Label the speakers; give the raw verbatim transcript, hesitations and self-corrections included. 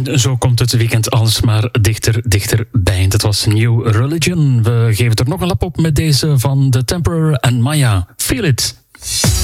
Speaker 1: En zo komt het weekend alsmaar dichter, dichterbij. Dat was New Religion. We geven er nog een lap op met deze van The Temperor en Maya. Feel It.